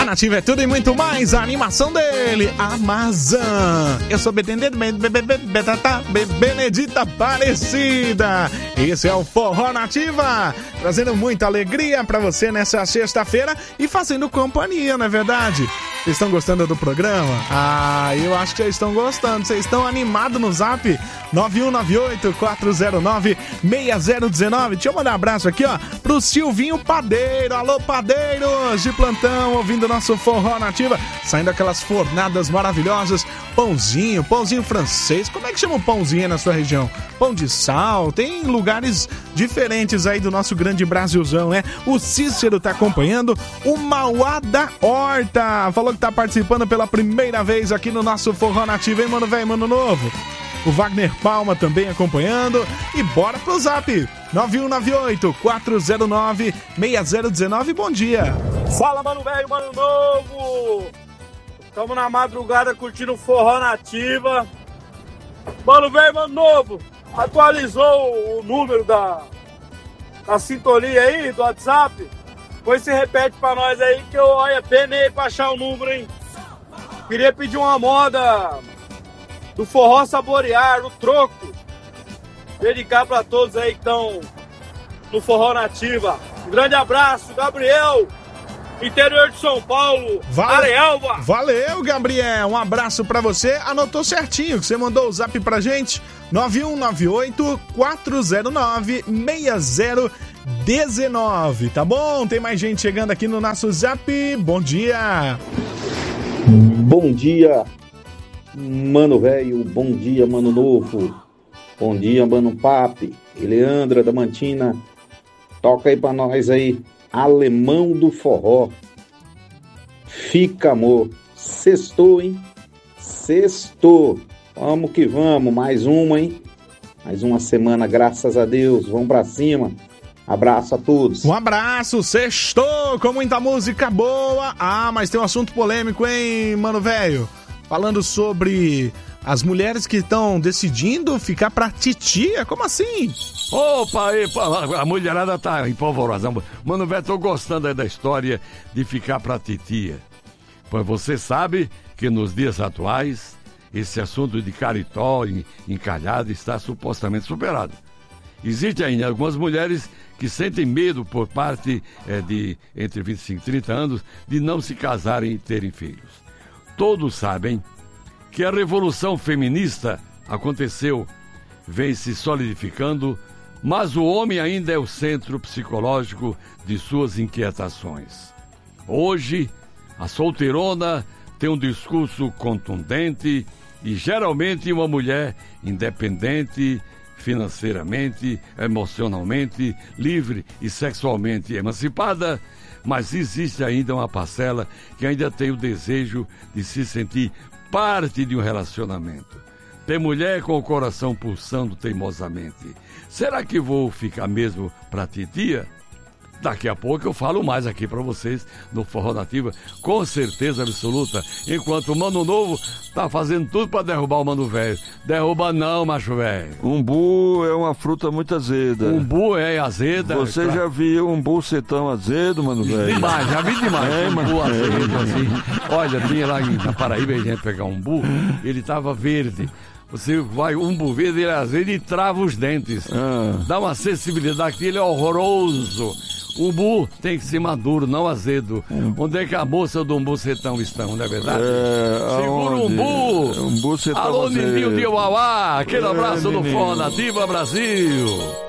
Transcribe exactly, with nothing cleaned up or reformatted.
Nativa é tudo e muito mais, a animação dele, Amazon. Eu sou Benedita Aparecida. Esse é o Forró Nativa, trazendo muita alegria pra você nessa sexta-feira e fazendo companhia, não é verdade? Vocês estão gostando do programa? Ah, eu acho que vocês estão gostando. Vocês estão animados no zap nove um nove oito, quatro zero nove, seis zero um nove. Deixa eu mandar um abraço aqui, ó, pro Silvinho Padeiro. Alô, padeiros de plantão, ouvindo nosso Forró Nativa, saindo aquelas fornadas maravilhosas, pãozinho, pãozinho francês. Como é que chama o pãozinho aí na sua região? Pão de sal, tem lugares diferentes aí do nosso grande Brasilzão, né? O Cícero tá acompanhando, o Mauá da Horta falou que tá participando pela primeira vez aqui no nosso Forró Nativa, hein, mano velho, mano novo? O Wagner Palma também acompanhando. E bora pro zap nove um nove oito, quatro zero nove, seis zero um nove. Bom dia. Fala, mano velho, mano novo. Estamos na madrugada curtindo Forró Nativa. Mano velho, mano novo, atualizou o número da, da sintonia aí do WhatsApp? Pois se repete pra nós aí que eu, olha, penei pra achar o número, hein. Queria pedir uma moda do Forró Saborear, no troco. Dedicar pra todos aí que estão no Forró Nativa. Um grande abraço, Gabriel, interior de São Paulo, Valeu, Arealva. Valeu, Gabriel, um abraço pra você. Anotou certinho que você mandou o zap pra gente, nove um nove oito, quatro zero nove, seis zero um nove, tá bom? Tem mais gente chegando aqui no nosso zap. Bom dia. Bom dia, mano velho, bom dia, mano novo, bom dia, mano papi, Eleandra da Mantina, toca aí pra nós aí, Alemão do Forró, fica amor, sextou, hein, sextou, vamos que vamos, mais uma, hein, mais uma semana, graças a Deus, vamos pra cima. Abraço a todos. Um abraço, sextou com muita música boa. Ah, mas tem um assunto polêmico, hein, mano velho? Falando sobre as mulheres que estão decidindo ficar pra titia, como assim? Opa, epa, a mulherada tá empolvorosa. Mano velho, tô gostando aí da história de ficar pra titia. Pois você sabe que nos dias atuais, esse assunto de caritó, encalhado, está supostamente superado. Existem ainda algumas mulheres que sentem medo por parte é, de entre vinte e cinco e trinta anos de não se casarem e terem filhos. Todos sabem que a revolução feminista aconteceu, vem se solidificando, mas o homem ainda é o centro psicológico de suas inquietações. Hoje, a solteirona tem um discurso contundente e geralmente uma mulher independente, financeiramente, emocionalmente, livre e sexualmente emancipada, mas existe ainda uma parcela que ainda tem o desejo de se sentir parte de um relacionamento. Tem mulher com o coração pulsando teimosamente. Será que vou ficar mesmo pra titia? Daqui a pouco eu falo mais aqui pra vocês no Forró Nativa, com certeza absoluta. Enquanto o Mano Novo tá fazendo tudo pra derrubar o Mano Velho. Derruba não, macho velho. Umbu é uma fruta muito azeda. Umbu é azeda. Você pra... já viu um bucetão azedo, Mano Velho? Demais, já vi demais. É, umbu mano. azedo, assim. Olha, tinha lá na Paraíba, a gente pegar um umbu, ele tava verde. Você vai, um umbu verde, ele é azedo e trava os dentes. Ah. Dá uma sensibilidade que ele é horroroso. O umbu tem que ser maduro, não azedo. Hum. Onde é que a moça do umbucetão estão, não é verdade? É, segura o umbu! umbu Alô, Nindinho de Uauá! Aquele é, abraço do Forró Nativa Brasil!